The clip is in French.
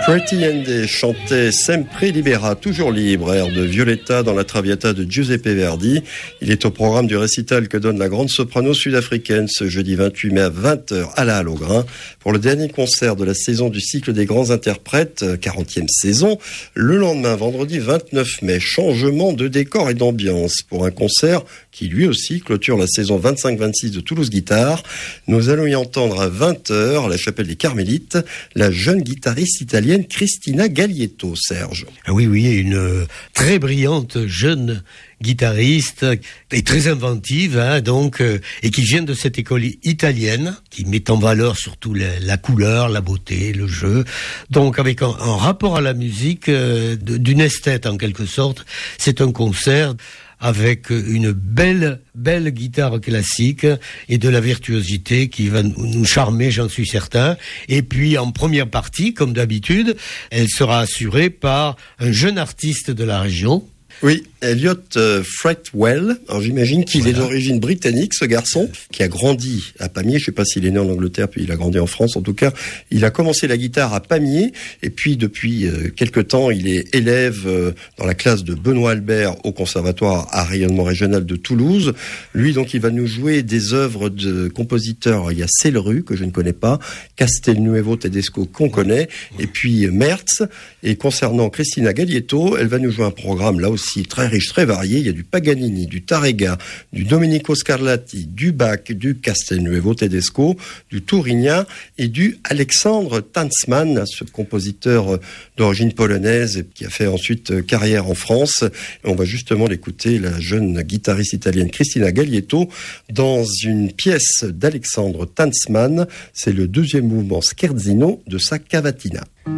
Pretty Andy chantait Sempre Libera, toujours libre, air de Violetta dans la Traviata de Giuseppe Verdi. Il est au programme du récital que donne la grande soprano sud-africaine ce jeudi 28 mai à 20h à la Halle au Grain pour le dernier concert de la saison du cycle des grands interprètes, 40e saison. Le lendemain, vendredi 29 mai, changement de décor et d'ambiance pour un concert qui lui aussi clôture la saison 25-26 de Toulouse Guitare. Nous allons y entendre à 20h à la chapelle des Carmélites la jeune guitariste italienne Cristina Gaglietto, Serge. Oui, une très brillante jeune guitariste et très inventive, et qui vient de cette école italienne, qui met en valeur surtout la couleur, la beauté, le jeu. Donc avec un rapport à la musique d'une esthète en quelque sorte. C'est un concert avec une belle guitare classique et de la virtuosité qui va nous charmer, j'en suis certain. Et puis en première partie, comme d'habitude, elle sera assurée par un jeune artiste de la région. Oui, Elliot Fretwell. Alors j'imagine qu'il est d'origine britannique, ce garçon, qui a grandi à Pamiers. Je ne sais pas s'il est né en Angleterre, puis il a grandi en France. En tout cas, il a commencé la guitare à Pamiers. Et puis, depuis quelque temps, il est élève dans la classe de Benoît Albert au Conservatoire à rayonnement régional de Toulouse. Lui, donc, il va nous jouer des œuvres de compositeurs. Il y a Celeru, que je ne connais pas, Castelnuovo Tedesco, qu'on connaît, et puis Merz. Et concernant Cristina Gaglietto, elle va nous jouer un programme, là aussi, très riche, très varié. Il y a du Paganini, du Tarrega, du Domenico Scarlatti, du Bach, du Castelnuovo Tedesco, du Tourigna et du Alexandre Tanzmann, ce compositeur d'origine polonaise qui a fait ensuite carrière en France. Et on va justement l'écouter, la jeune guitariste italienne Cristina Gaglietto, dans une pièce d'Alexandre Tanzmann. C'est le deuxième mouvement scherzino de sa cavatina.